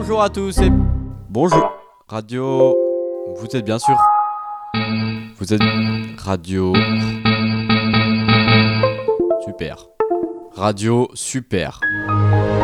Bonjour à tous et bonjour. Radio, vous êtes bien sûr. Vous êtes radio. Super. Radio super.